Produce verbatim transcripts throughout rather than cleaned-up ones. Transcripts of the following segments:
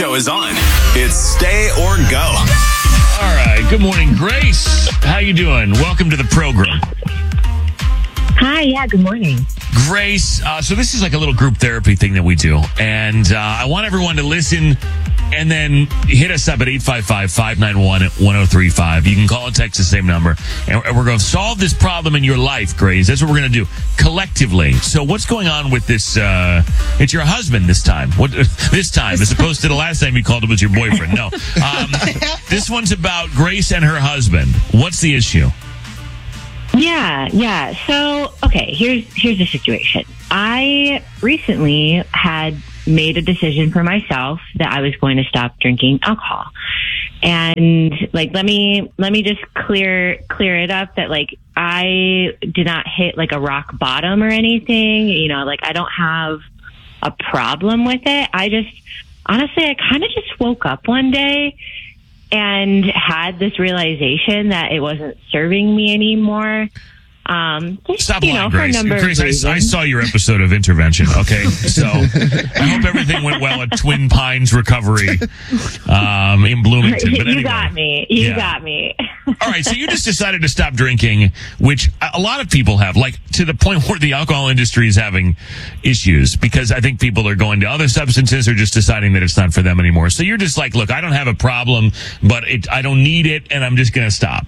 show is on. It's Stay or Go. All right. Good morning, Grace. How you doing? Welcome to the program. Hi. Yeah. Good morning. Grace, uh, so this is like a little group therapy thing that we do. And uh, I want everyone to listen and then hit us up at eight five five, five nine one, one oh three five. You can call and text the same number. And we're going to solve this problem in your life, Grace. That's what we're going to do collectively. So what's going on with this? Uh, it's your husband this time. What this time, as opposed to the last time you called him was your boyfriend. No. Um, this one's about Grace and her husband. What's the issue? Yeah, yeah. So, okay, here's here's the situation. I recently had made a decision for myself that I was going to stop drinking alcohol. And like let me let me just clear clear it up that like I did not hit like a rock bottom or anything. You know, like I don't have a problem with it. I just honestly I kind of just woke up one day and had this realization that it wasn't serving me anymore. Um, just, Stop you lying, know, Grace. for a number Grace, of I, reasons. I saw your episode of Intervention, okay? So I hope everything went well at Twin Pines Recovery um, in Bloomington. But anyway, you got me. You yeah. got me. All right, so you just decided to stop drinking, which a lot of people have, like to the point where the alcohol industry is having issues because I think people are going to other substances or just deciding that it's not for them anymore. So you're just like, look, I don't have a problem, but it, I don't need it, and I'm just going to stop.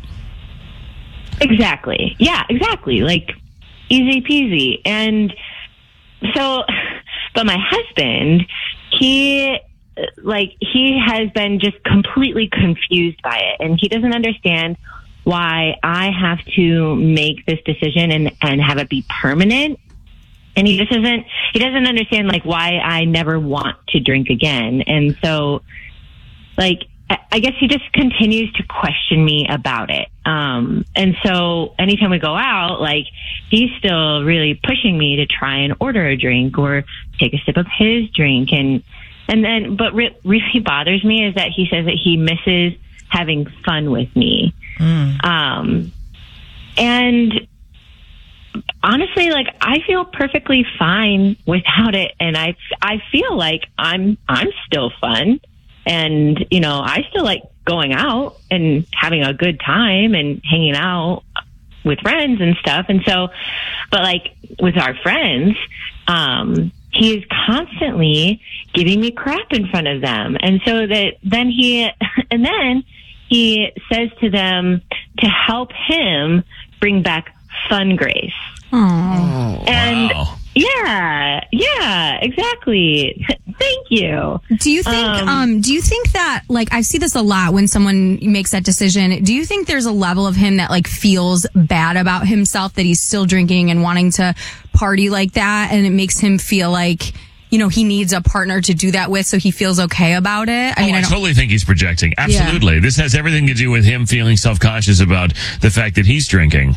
Exactly. Yeah, exactly. Like, easy peasy. And so, but my husband, he, like, he has been just completely confused by it. And he doesn't understand why I have to make this decision and, and have it be permanent. And he just doesn't, he doesn't understand, like, why I never want to drink again. And so, like, I guess he just continues to question me about it. Um, and so anytime we go out, like he's still really pushing me to try and order a drink or take a sip of his drink. And, and then, but what really bothers me is that he says that he misses having fun with me. Mm. Um, and honestly, like I feel perfectly fine without it. And I, I feel like I'm, I'm still fun. And, you know, I still like going out and having a good time and hanging out with friends and stuff. And so, but like with our friends, um, he is constantly giving me crap in front of them. And so that then he, and then he says to them to help him bring back fun, Grace. Oh, and wow. yeah, yeah, exactly. Thank you. Do you think, Um, um, do you think that, like, I see this a lot when someone makes that decision. Do you think there's a level of him that, like, feels bad about himself that he's still drinking and wanting to party like that? And it makes him feel like, you know, he needs a partner to do that with, so he feels okay about it? I oh, mean, I, I don't, totally think he's projecting. Absolutely. Yeah. This has everything to do with him feeling self-conscious about the fact that he's drinking.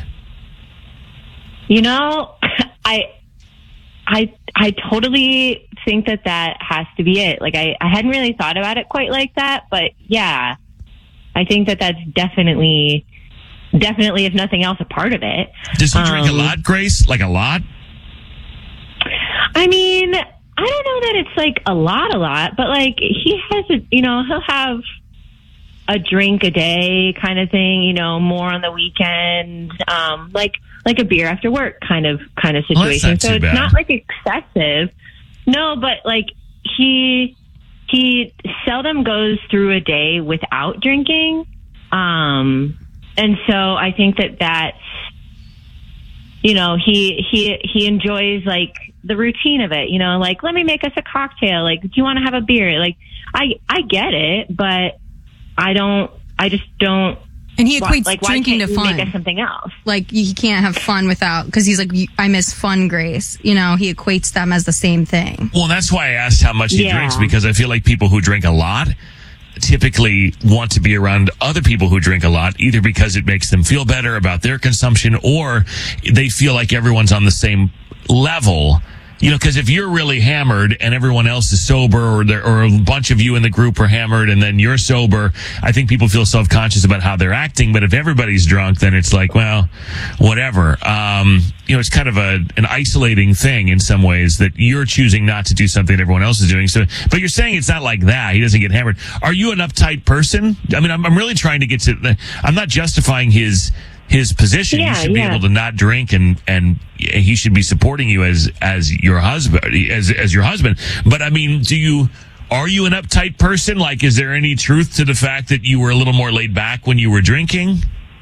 You know, I, I, I totally think that that has to be it. Like, I, I hadn't really thought about it quite like that, but yeah, I think that that's definitely, definitely, if nothing else, a part of it. Does he drink um, a lot, Grace? Like a lot? I mean, I don't know that it's like a lot, a lot, but like he has a, you know, he'll have a drink a day kind of thing, you know, more on the weekend, um, like, like a beer after work kind of, kind of situation. Well, so it's bad. not like excessive. No, but like he, he seldom goes through a day without drinking. Um, and so I think that that's, you know, he, he, he enjoys like the routine of it, you know, like, let me make us a cocktail. Like, do you want to have a beer? Like, I, I get it, but I don't, I just don't. and he equates like, why drinking can't to you fun. make us something else? Like, he can't have fun without, because he's like, I miss fun, Grace. You know, he equates them as the same thing. Well, that's why I asked how much he Yeah. drinks, because I feel like people who drink a lot typically want to be around other people who drink a lot, either because it makes them feel better about their consumption, or they feel like everyone's on the same level You know, because if you're really hammered and everyone else is sober, or there, or a bunch of you in the group are hammered and then you're sober, I think people feel self-conscious about how they're acting. But if everybody's drunk, then it's like, well, whatever. Um, you know, it's kind of a an isolating thing in some ways that you're choosing not to do something everyone else is doing. So, but you're saying it's not like that. He doesn't get hammered. Are you an uptight person? I mean, I'm, I'm really trying to get to. The, I'm not justifying his. his position. Yeah, you should yeah. be able to not drink, and and he should be supporting you as as your husband as as your husband. But I mean, do you are you an uptight person? Like, is there any truth to the fact that you were a little more laid back when you were drinking?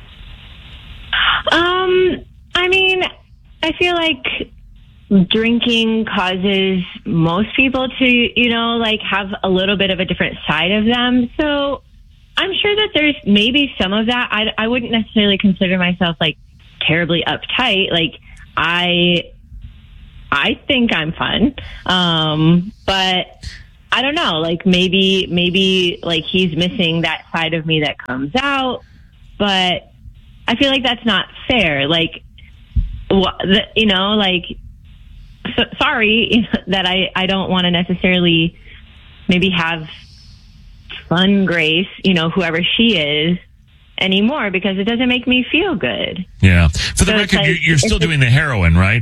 Um, I mean, I feel like drinking causes most people to, you know, like have a little bit of a different side of them. So I'm sure that there's maybe some of that. I, I wouldn't necessarily consider myself like terribly uptight. Like I, I think I'm fun. Um, but I don't know, like maybe, maybe like he's missing that side of me that comes out, but I feel like that's not fair. Like, wh- the, you know, like, so, sorry that I, I don't want to necessarily maybe have fun Grace, you know, whoever she is, anymore, because it doesn't make me feel good. Yeah. For the So record, it's like- you're, you're still it's doing the heroin, right?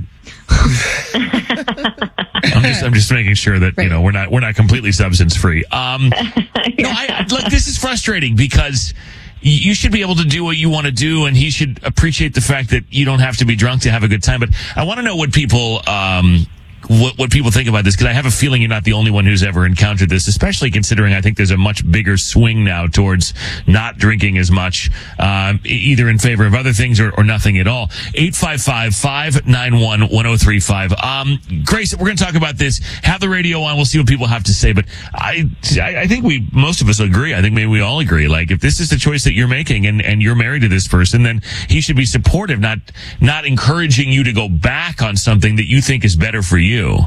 I'm just, I'm just making sure that you know we're not, we're not completely substance free. Um, no, I, look, this is frustrating because you should be able to do what you want to do, and he should appreciate the fact that you don't have to be drunk to have a good time. But I want to know what people, um, what, what people think about this, because I have a feeling you're not the only one who's ever encountered this, especially considering I think there's a much bigger swing now towards not drinking as much, uh, either in favor of other things or, or nothing at all. eight five five, five nine one, one oh three five. Um, Grace, we're going to talk about this. Have the radio on. We'll see what people have to say. But I, I think we, most of us agree. I think maybe we all agree. Like, if this is the choice that you're making and, and you're married to this person, then he should be supportive, not, not encouraging you to go back on something that you think is better for you. You.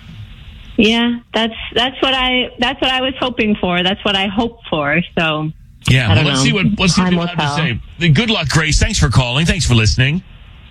Yeah, that's that's what I that's what I was hoping for. That's what I hope for. So yeah, I well, don't let's know. see what let's see what Time people will have to tell. say. Good luck, Grace. Thanks for calling. Thanks for listening.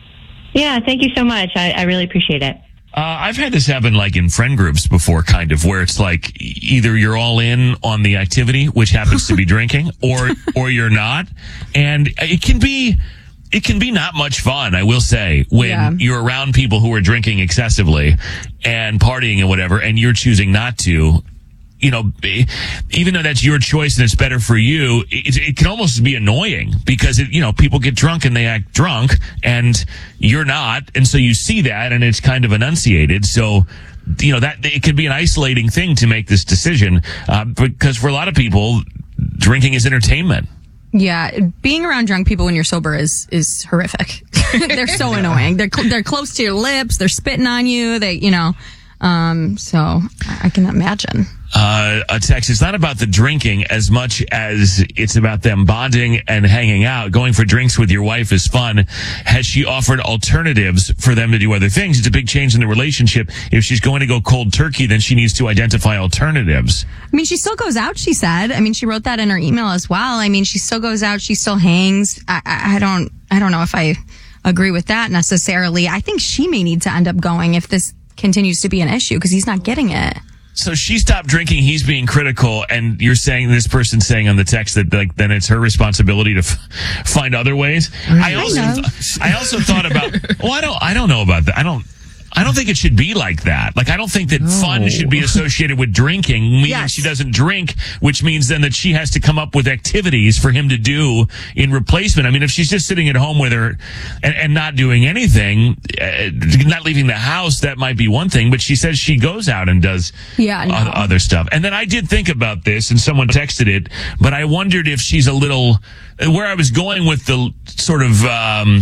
Yeah, thank you so much. I, I really appreciate it. Uh, I've had this happen like in friend groups before, kind of, where it's like either you're all in on the activity, which happens to be drinking, or or you're not, and it can be. It can be not much fun, I will say, when Yeah. you're around people who are drinking excessively and partying and whatever, and you're choosing not to. You know, even though that's your choice and it's better for you, it, it can almost be annoying because, it, you know, people get drunk and they act drunk and you're not. And so you see that and it's kind of enunciated. So, you know, that it can be an isolating thing to make this decision uh, because for a lot of people, drinking is entertainment. Yeah, being around drunk people when you're sober is is horrific. They're so annoying. They're cl- they're close to your lips. They're spitting on you. They, you know, um. So I, I can imagine. Uh, a text. It's not about the drinking as much as it's about them bonding and hanging out. Going for drinks with your wife is fun. Has she offered alternatives for them to do other things? It's a big change in the relationship. If she's going to go cold turkey, then she needs to identify alternatives. I mean, she still goes out, she said. I mean, she wrote that in her email as well. I mean, she still goes out. She still hangs. I, I, I don't, I don't know if I agree with that necessarily. I think she may need to end up going if this continues to be an issue because he's not getting it. So she stopped drinking. He's being critical, and you're saying this person's saying on the text that like then it's her responsibility to f- find other ways. I also, I also thought about. Well, I don't, I don't know about that. I don't. I don't think it should be like that. Like, I don't think that fun should be associated with drinking, meaning Yes. she doesn't drink, which means then that she has to come up with activities for him to do in replacement. I mean, if she's just sitting at home with her and, and not doing anything, uh, not leaving the house, that might be one thing, but she says she goes out and does Yeah, no. o- other stuff. And then I did think about this, and someone texted it, but I wondered if she's a little, where I was going with the sort of, um,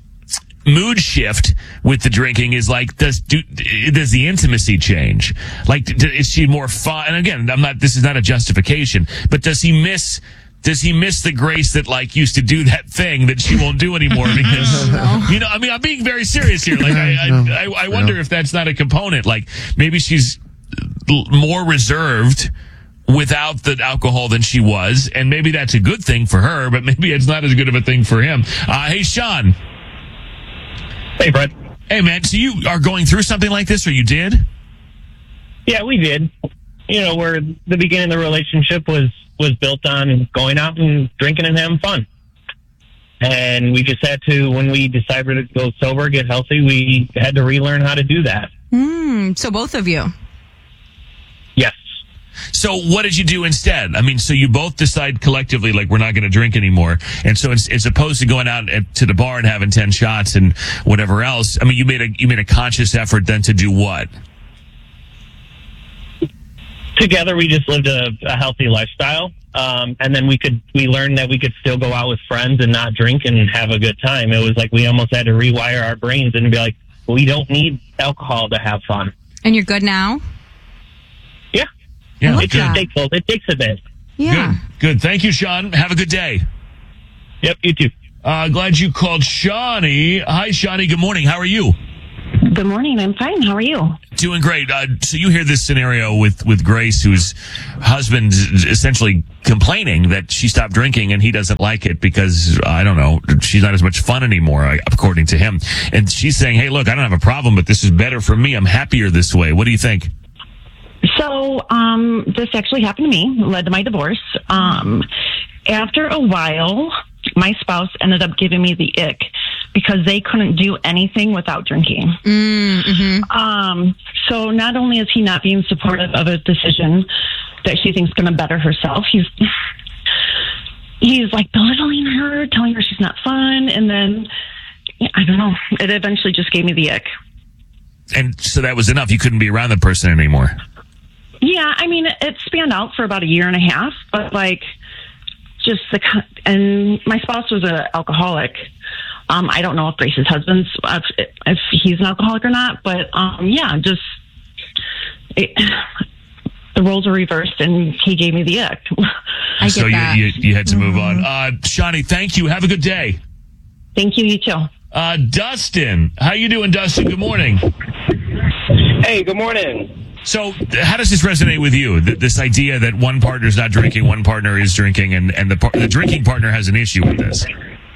mood shift with the drinking is like, does do, does the intimacy change? Like, d- is she more fun? And again, I'm not, this is not a justification, but does he miss, does he miss the Grace that like used to do that thing that she won't do anymore? Because, you know, I mean, I'm being very serious here. Like, I, I, I, I wonder if that's not a component. Like, maybe she's l- more reserved without the alcohol than she was. And maybe that's a good thing for her, but maybe it's not as good of a thing for him. Uh, hey, Sean. Hey, Brett. Hey, man, so you are going through something like this, or you did? Yeah, we did. You know, where the beginning of the relationship was, was built on going out and drinking and having fun. And we just had to, when we decided to go sober, get healthy, we had to relearn how to do that. Mm, so both of you. Yes. So what did you do instead? I mean, so you both decide collectively, like, we're not going to drink anymore. And so it's, as opposed to going out at, to the bar and having ten shots and whatever else, I mean, you made a, you made a conscious effort then to do what? Together, we just lived a, a healthy lifestyle. Um, and then we could, we learned that we could still go out with friends and not drink and have a good time. It was like we almost had to rewire our brains and be like, we don't need alcohol to have fun. And you're good now? Yeah. Yeah, it just takes, it takes a bit. Yeah. Good. Good. Thank you, Sean. Have a good day. Yep, you too. Uh, glad you called Shawnee. Hi, Shawnee. Good morning. How are you? Good morning. I'm fine. How are you? Doing great. Uh, so you hear this scenario with, with Grace, whose husband is essentially complaining that she stopped drinking and he doesn't like it because, I don't know, she's not as much fun anymore, according to him. And she's saying, hey, look, I don't have a problem, but this is better for me. I'm happier this way. What do you think? So, um, this actually happened to me, led to my divorce. Um, after a while, my spouse ended up giving me the ick because they couldn't do anything without drinking. Mm-hmm. Um, so not only is he not being supportive of a decision that she thinks going to better herself, he's, he's like belittling her, telling her she's not fun. And then, I don't know, it eventually just gave me the ick. And so that was enough. You couldn't be around the person anymore. Yeah, I mean, it, it spanned out for about a year and a half, but like, just the, and my spouse was an alcoholic. Um, I don't know if Grace's husband's, if, if he's an alcoholic or not, but um, yeah, just, it, the roles were reversed and he gave me the ick. I get so that. You, you, you had to move on. Uh, Shawnee, thank you. Have a good day. Thank you, you too. Uh, Dustin, how you doing, Dustin? Good morning. Hey, good morning. So how does this resonate with you? Th- this idea that one partner's not drinking, one partner is drinking, and, and the, par- the drinking partner has an issue with this.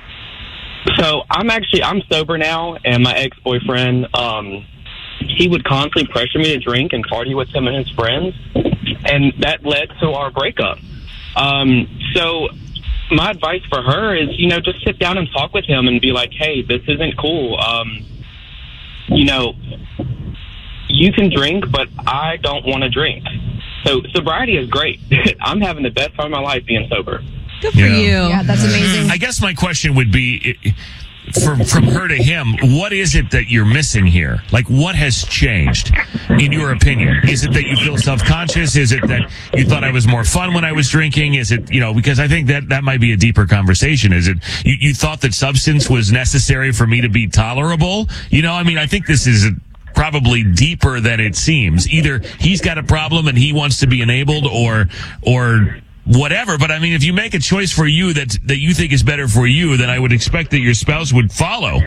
So I'm actually, I'm sober now, and my ex-boyfriend, um, he would constantly pressure me to drink and party with him and his friends, and that led to our breakup. Um, so my advice for her is, you know, just sit down and talk with him and be like, hey, this isn't cool. Um, you know, you can drink, but I don't want to drink. So sobriety is great. I'm having the best time of my life being sober. Good for Yeah. you. Yeah, that's amazing. I guess my question would be, i- from from her to him, what is it that you're missing here? Like, what has changed, in your opinion? Is it that you feel self-conscious? Is it that you thought I was more fun when I was drinking? Is it, you know, because I think that that might be a deeper conversation. Is it, you, you thought that substance was necessary for me to be tolerable? You know, I mean, I think this is probably deeper than it seems. Either he's got a problem and he wants to be enabled, or, or, whatever. But I mean, if you make a choice for you that that you think is better for you, then I would expect that your spouse would follow.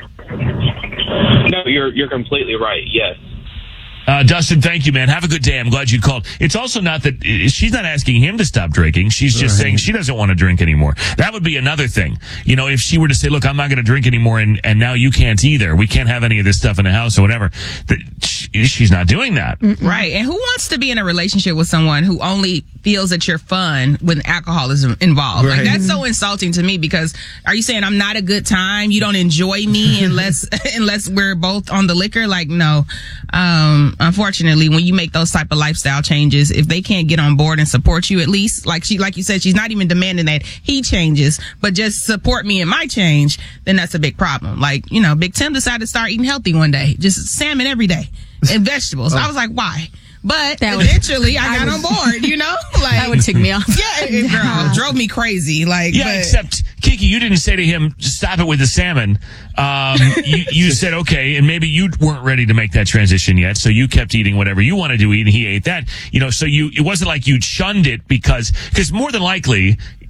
No, you're you're completely right. Yes. Uh, Dustin, thank you, man. Have a good day. I'm glad you called. It's also not that she's not asking him to stop drinking. She's just saying she doesn't want to drink anymore. That would be another thing. You know, if she were to say, look, I'm not going to drink anymore, and, and now you can't either. We can't have any of this stuff in the house or whatever. That she, she's not doing that. Right. And who wants to be in a relationship with someone who only feels that you're fun when alcohol is involved? Like, that's so insulting to me, because are you saying I'm not a good time? You don't enjoy me unless, unless we're both on the liquor? Like, no. Um, unfortunately, when you make those type of lifestyle changes, if they can't get on board and support you, at least, like she, like you said, she's not even demanding that he changes, but just support me in my change, then that's a big problem. Like, you know, Big Tim decided to start eating healthy one day, just salmon every day and vegetables. I was like, why? But That would- eventually I got I on would- board, you know? Like, That would tick me off. yeah, it, it, girl, it drove me crazy. Like, Yeah, but, except, Kiki, you didn't say to him, stop it with the salmon. Um, you, you said, okay, and maybe you weren't ready to make that transition yet, so you kept eating whatever you wanted to eat, and he ate that. You know, so you, it wasn't like you shunned it because, because more than likely,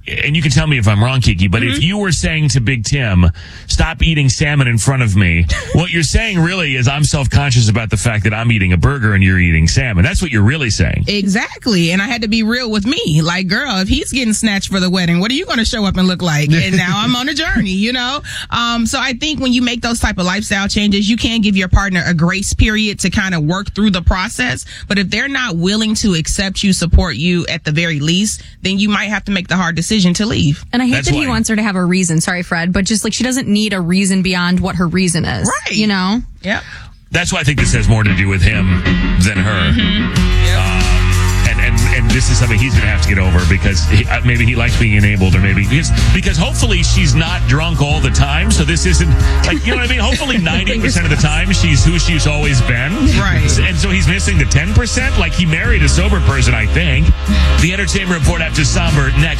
and you can tell me if I'm wrong, Kiki, but mm-hmm. if you were saying to Big Tim, stop eating salmon in front of me, what you're saying really is I'm self-conscious about the fact that I'm eating a burger and you're eating salmon. That's what you're really saying. Exactly. And I had to be real with me. Like, girl, if he's getting snatched for the wedding, what are you going to show up and look like? And now I'm on a journey, you know? Um, so I think when you make those type of lifestyle changes, you can give your partner a grace period to kind of work through the process. But if they're not willing to accept you, support you at the very least, then you might have to make the hard decision to leave. And I hate That's that why. he wants her to have a reason. Sorry, Fred, but just like she doesn't need a reason beyond what her reason is. Right. You know? Yep. That's why I think this has more to do with him than her. Mm-hmm. Yep. Uh, and, and, and this is something he's going to have to get over because he, uh, maybe he likes being enabled, or maybe because, because hopefully she's not drunk all the time. So this isn't like, you know what I mean? Hopefully ninety percent of the time she's who she's always been. Right. And so he's missing the ten percent. Like he married a sober person, I think. The Entertainment Report after Somber next.